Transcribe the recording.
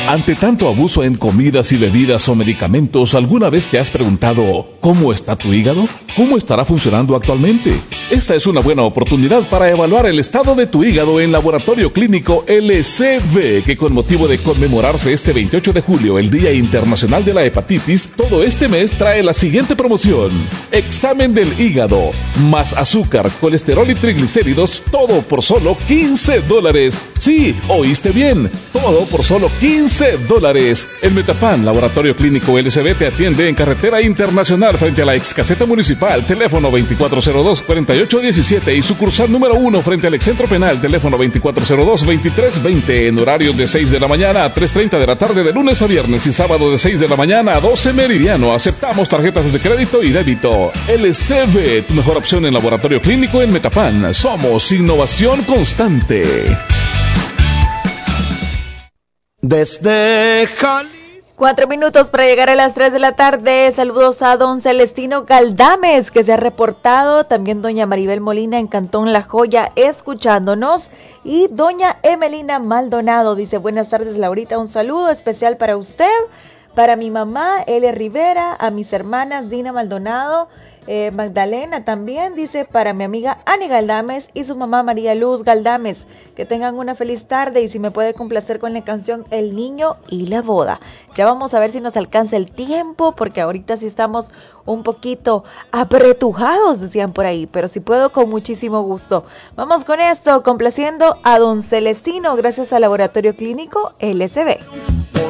Ante tanto abuso en comidas y bebidas o medicamentos, ¿alguna vez te has preguntado cómo está tu hígado? ¿Cómo estará funcionando actualmente? Esta es una buena oportunidad para evaluar el estado de tu hígado en Laboratorio Clínico LCV, que con motivo de conmemorarse este 28 de julio, el Día Internacional de la Hepatitis, todo este mes trae la siguiente promoción. Examen del hígado, más azúcar, colesterol y triglicéridos, todo por solo $15. Sí, oíste bien, todo por solo $15. En Metapan, Laboratorio Clínico LCV te atiende en Carretera Internacional frente a la ex caseta municipal, teléfono 2402-4817 y sucursal número 1 frente al excentro penal, teléfono 2402-2320, en horarios de 6 de la mañana a 3:30 de la tarde de lunes a viernes y sábado de 6 de la mañana a 12 meridiano. Aceptamos tarjetas de crédito y débito. LCV, tu mejor opción en Laboratorio Clínico en Metapan. Somos innovación constante. Desde Jalisco. 4 minutos para llegar a las 3 de la tarde. Saludos a don Celestino Galdames, que se ha reportado. También doña Maribel Molina en Cantón La Joya, escuchándonos. Y doña Emelina Maldonado dice: buenas tardes, Laurita, un saludo especial para usted, para mi mamá, L. Rivera, a mis hermanas Dina Maldonado, Magdalena también, dice, para mi amiga Ani Galdames y su mamá María Luz Galdames. Que tengan una feliz tarde y si me puede complacer con la canción El Niño y la Boda. Ya vamos a ver si nos alcanza el tiempo, porque ahorita sí estamos un poquito apretujados, decían por ahí, pero si puedo, con muchísimo gusto. Vamos con esto, complaciendo a don Celestino, gracias al Laboratorio Clínico LCV.